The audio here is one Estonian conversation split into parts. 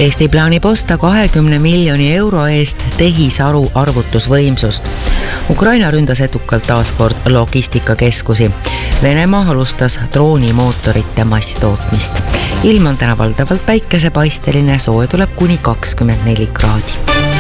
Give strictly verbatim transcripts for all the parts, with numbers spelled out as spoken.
Eesti plaanib osta kahekümne miljoni euro eest tehisaru arvutusvõimsust. Ukraina ründas edukalt taaskord logistikakeskusi. Venemaa alustas droonimootorite masstootmist. Ilm on täna valdavalt päikesepaisteline, soe tuleb kuni kakskümmend neli kraadi.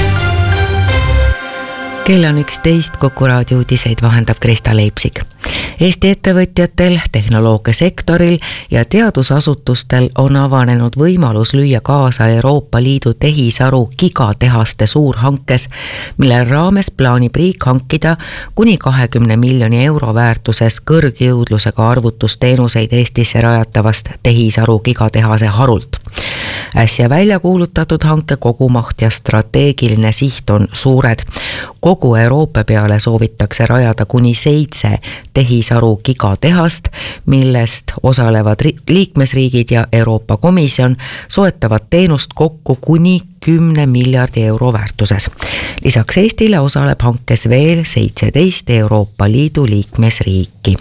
Kell on üksteist, Kuku raadio uudiseid vahendab Krista Leipsik. Eesti ettevõtjatel, tehnoloogiasektoril ja teadusasutustel on avanenud võimalus lüüa kaasa Euroopa Liidu tehisaru gigatehaste suurhankes, mille raames plaanib riik hankida kuni kahekümne miljoni euro väärtuses kõrgjõudlusega arvutusteenuseid Eestisse rajatavast tehisaru gigatehase harult. Äsja välja kuulutatud hanke kogumaht ja strateegiline siht on suured. Kogu Euroopa peale soovitakse rajada kuni seitse tehisaru gigatehast, millest osalevad liikmesriigid ja Euroopa Komisjon soetavad teenust kokku kuni kümne miljardi euro väärtuses. Lisaks Eestile osaleb hankes veel seitseteist Euroopa Liidu liikmesriiki.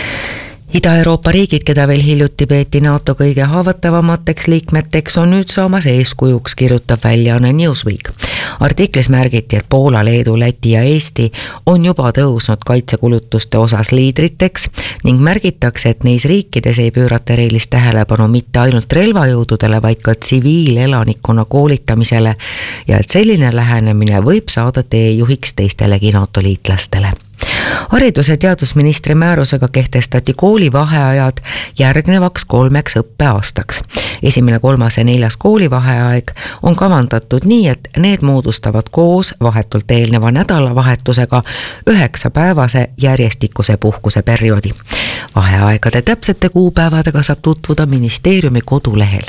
Ida-Euroopa riigid, keda veel hiljuti peeti NATO kõige haavatavamateks liikmeteks, on nüüd saamas eeskujuks, kirjutab väljaanne Newsweek. Artiklis märgiti, et Poola, Leedu, Läti ja Eesti on juba tõusnud kaitsekulutuste osas liidriteks ning märgitakse, et neis riikides ei pöörata erilist tähelepanu mitte ainult relvajõududele, vaid ka tsiviilelanikkonna koolitamisele ja et selline lähenemine võib saada teejuhiks teistelegi NATO liitlastele. Haridus- ja teadusministri määrusega kehtestati koolivaheajad järgnevaks kolmeks õppeaastaks. Esimene, kolmas ja neljas koolivaheaeg on kavandatud nii, et need moodustavad koos vahetult eelneva nädalavahetusega üheksapäevase järjestikuse puhkuse perioodi. Vaheaegade täpsete kuupäevadega saab tutvuda ministeeriumi kodulehel.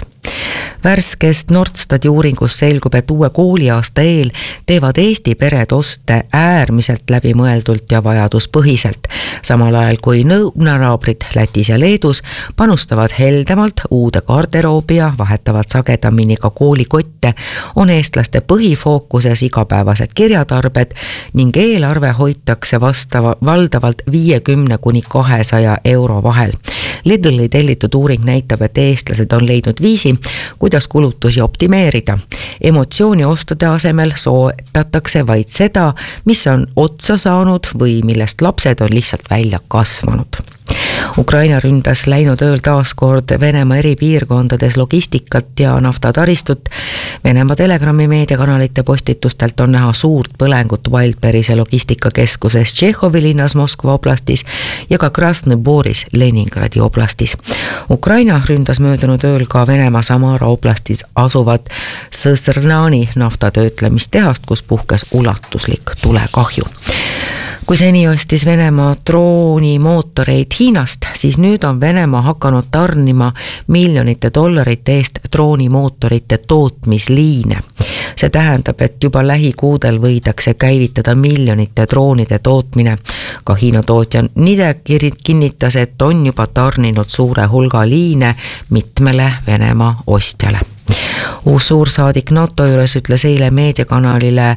Värskest Nordstati uuringust selgub, et uue kooliaasta eel teevad Eesti pered oste äärmiselt läbimõeldult ja vajaduspõhiselt. Samal ajal kui nõunanaabrid Lätis ja Leedus panustavad heldemalt uude garderoobi ja vahetavad sagedamini ka koolikotte, on eestlaste põhifookuses igapäevased kirjatarbed ning eelarve hoitakse vastava, valdavalt viiekümne kuni kahesaja euro vahel. Lidli tellitud uuring näitab, et eestlased on leidnud viisi, kuidas kulutusi optimeerida. Emotsiooni ostude asemel soetatakse vaid seda, mis on otsa saanud või millest lapsed on lihtsalt välja kasvanud. Ukraina ründas läinud ööl taaskord Venemaa eri piirkondades logistikat ja naftataristut. Venemaa Telegrami meediakanalite postitustelt on näha suurt põlengut Wildberry'se logistikakeskuses Tšehhovi linnas Moskva oblastis ja ka Krasnõboris Leningradi oblastis. Ukraina ründas möödunud ööl ka Venemaa Samara oblastis asuvat Sõsrnani naftatöötlemistehast, kus puhkes ulatuslik tulekahju. Kui seni ostis Venemaa droonimootoreid Hiinast, siis nüüd on Venemaa hakanud tarnima miljonite dollarite eest droonimootorite tootmisliine. See tähendab, et juba lähikuudel võidakse käivitada miljonite droonide tootmine. Ka Hiina tootja Nide kinnitas, et on juba tarninud suure hulga liine mitmele Venemaa ostjale. Uus suursaadik NATO juures ütles eile meediakanalile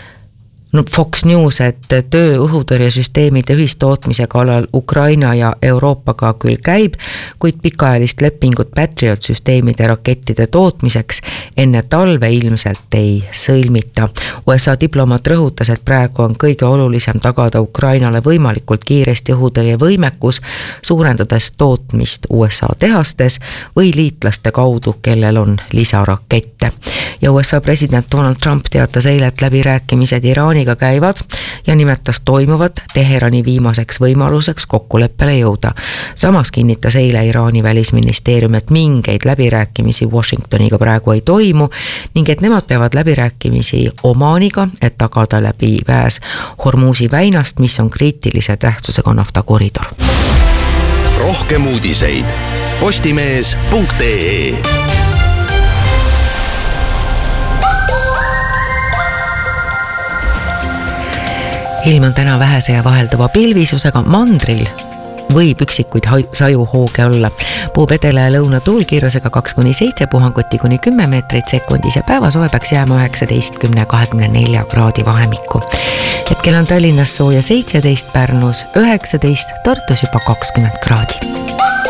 Fox News, et töö õhutõrjesüsteemide ühistootmise kallal Ukraina ja Euroopaga küll käib, kuid pikaajalist lepingut Patriot-süsteemide rakettide tootmiseks enne talve ilmselt ei sõlmita. U S A diplomaat rõhutas, et praegu on kõige olulisem tagada Ukrainale võimalikult kiiresti õhutõrjevõimekus, suurendades tootmist U S A tehastes või liitlaste kaudu, kellel on lisarakette. Ja U S A president Donald Trump teatas eile, et läbirääkimised Iraaniga käivad ja nimetas toimuvat Teherani viimaseks võimaluseks kokkuleppele jõuda. Samas kinnitas eile Iraani välisministeerium, et mingeid läbirääkimisi Washingtoniga praegu ei toimu ning et nemad peavad läbirääkimisi Omaaniga, et tagada läbi pääs Hormuzi väinast, mis on kriitilise tähtsusega naftakoridor. Rohkem uudiseid postimees punkt ee. Ilm on täna vähese ja vahelduva pilvisusega, mandril võib üksikuid sajuhooge olla. Puhub edela ja lõuna tuulkiirusega kaks kuni seitse, puhanguti kuni kümme meetrit sekundis ja päevasoe peaks jääma üheksateist kuni kahekümne nelja kraadi vahemikku. Hetkel on Tallinnas sooja seitseteist, Pärnus üheksateist, Tartus juba kakskümmend kraadi.